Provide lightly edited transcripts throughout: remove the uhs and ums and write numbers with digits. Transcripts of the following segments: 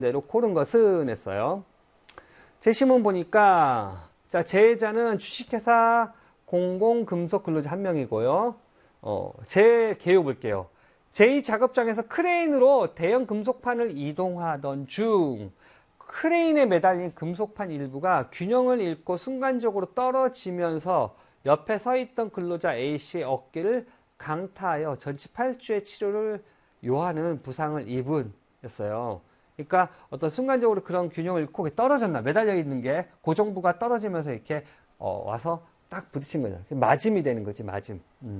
대로 고른 것은 했어요. 제시문 보니까 자, 제자는 주식회사 공공금속 근로자 한 명이고요. 제 개요 볼게요. 제2작업장에서 크레인으로 대형 금속판을 이동하던 중 크레인에 매달린 금속판 일부가 균형을 잃고 순간적으로 떨어지면서 옆에 서 있던 근로자 A씨의 어깨를 강타하여 전치 8주의 치료를 요하는 부상을 입은 였어요. 그러니까 어떤 순간적으로 그런 균형을 잃고 떨어졌나, 매달려 있는 게 고정부가 떨어지면서 이렇게 와서 딱 부딪힌 거죠. 맞음이 되는 거지, 맞음.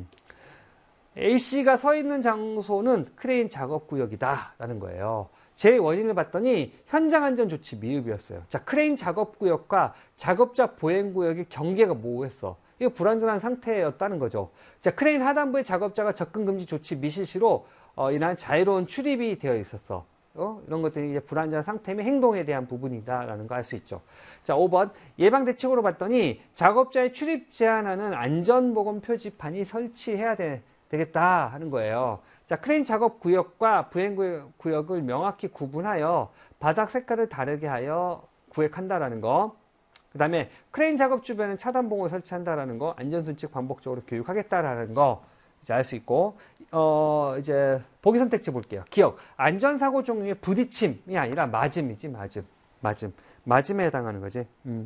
A씨가 서 있는 장소는 크레인 작업구역이다 라는 거예요. 제 원인을 봤더니 현장 안전 조치 미흡이었어요. 자, 크레인 작업구역과 작업자 보행구역의 경계가 모호했어. 이거 불완전한 상태였다는 거죠. 자, 크레인 하단부의 작업자가 접근 금지 조치 미실시로 인한 자유로운 출입이 되어 있었어. 이런 것들이 이제 불완전한 상태면 행동에 대한 부분이다라는 거 알 수 있죠. 자, 5번 예방 대책으로 봤더니 작업자의 출입 제한하는 안전보건 표지판이 설치해야 되겠다 하는 거예요. 자, 크레인 작업 구역과 부행 구역을 명확히 구분하여 바닥 색깔을 다르게 하여 구획한다라는 거. 그 다음에 크레인 작업 주변에 차단봉을 설치한다라는 거, 안전수칙 반복적으로 교육하겠다라는 거 이제 알 수 있고, 이제 보기 선택지 볼게요. 기억, 안전사고 종류의 부딪힘이 아니라 맞음이지, 맞음. 맞음에 해당하는 거지.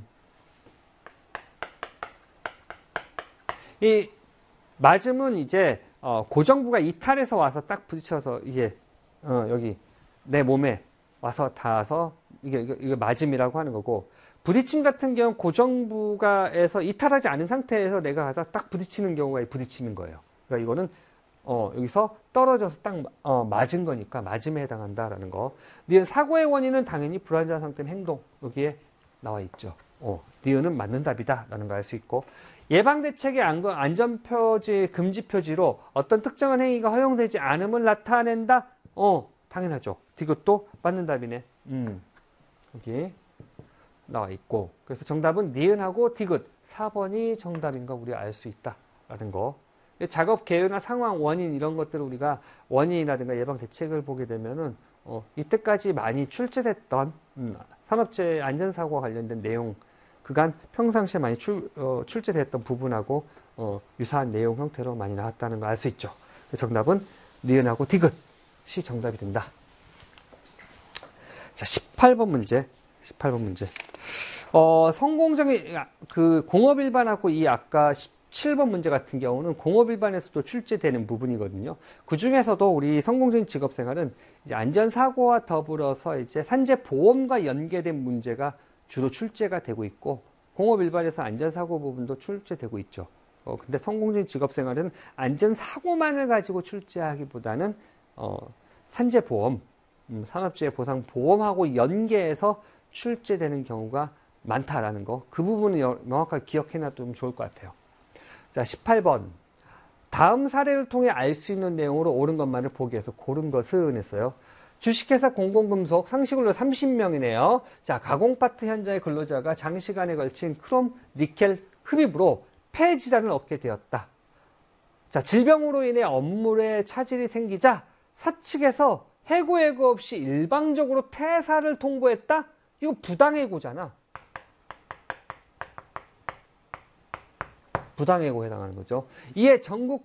이 맞음은 이제 고정부가 이탈해서 와서 딱 부딪혀서 이게 여기 내 몸에 와서 닿아서 이게 맞음이라고 하는 거고, 부딪힘 같은 경우는 고정부가에서 이탈하지 않은 상태에서 내가 가서 딱 부딪히는 경우가 부딪힘인 거예요. 그러니까 이거는 여기서 떨어져서 딱 맞은 거니까 맞음에 해당한다라는 거. 니은 사고의 원인은 당연히 불안전한 상태의 행동, 여기에 나와 있죠. 니은은 맞는 답이다라는 거 알 수 있고, 예방대책의 안전표지, 금지표지로 어떤 특정한 행위가 허용되지 않음을 나타낸다? 당연하죠. 이것도 맞는 답이네. 여기 나와 있고, 그래서 정답은 니은하고 디귿 4번이 정답인 거 우리가 알 수 있다라는 거. 작업 개요나 상황, 원인 이런 것들을 우리가 원인이라든가 예방 대책을 보게 되면은 이때까지 많이 출제됐던 산업재해 안전사고와 관련된 내용, 그간 평상시에 많이 출제됐던 부분하고 유사한 내용 형태로 많이 나왔다는 거 알 수 있죠. 정답은 니은하고 디귿이 정답이 된다. 자, 18번 문제. 성공적인 그 공업 일반하고 이 아까 17번 문제 같은 경우는 공업 일반에서도 출제되는 부분이거든요. 그 중에서도 우리 성공적인 직업생활은 이제 안전사고와 더불어서 이제 산재보험과 연계된 문제가 주로 출제가 되고 있고, 공업 일반에서 안전사고 부분도 출제되고 있죠. 근데 성공적인 직업생활은 안전사고만을 가지고 출제하기보다는 산재보험, 산업재해 보상 보험하고 연계해서 출제되는 경우가 많다라는 거, 그 부분을 명확하게 기억해놔두면 좋을 것 같아요. 자, 18번. 다음 사례를 통해 알 수 있는 내용으로 옳은 것만을 보기해서 고른 것은 했어요. 주식회사 공공금속 상시근로 30명이네요. 자, 가공파트 현장의 근로자가 장시간에 걸친 크롬, 니켈 흡입으로 폐 질환을 얻게 되었다. 자, 질병으로 인해 업무에 차질이 생기자 사측에서 해고 없이 일방적으로 퇴사를 통보했다? 이거 부당해고잖아. 부당해고에 해당하는 거죠. 이에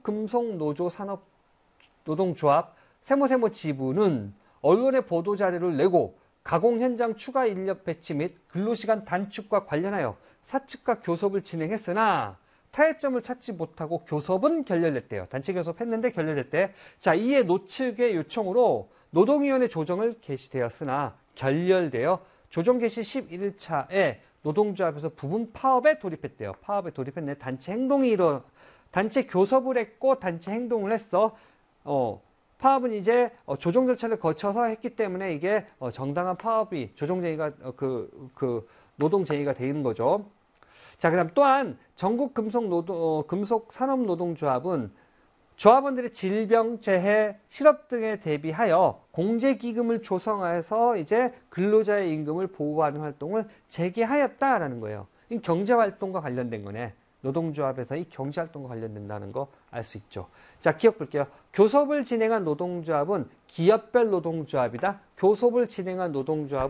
전국금속노조산업노동조합 세모세모 지부는 언론에 보도자료를 내고 가공 현장 추가 인력 배치 및 근로시간 단축과 관련하여 사측과 교섭을 진행했으나 타협점을 찾지 못하고 교섭은 결렬됐대요. 단체 교섭했는데 결렬됐대. 자, 이에 노측의 요청으로 노동위원회 조정을 개시되었으나 결렬되어 조정 개시 11일차에 노동조합에서 부분 파업에 돌입했대요. 파업에 돌입했네. 단체 교섭을 했고 단체 행동을 했어. 파업은 이제 조정 절차를 거쳐서 했기 때문에 이게 정당한 파업이 조정쟁의가 노동쟁의가 되는 거죠. 자, 그다음 또한 전국 금속산업노동조합은 조합원들의 질병, 재해, 실업 등에 대비하여 공제기금을 조성해서 이제 근로자의 임금을 보호하는 활동을 재개하였다라는 거예요. 경제활동과 관련된 거네. 노동조합에서의 경제활동과 관련된다는 거 알 수 있죠. 자, 기억 볼게요. 교섭을 진행한 노동조합은 기업별 노동조합이다. 교섭을 진행한 노동조합은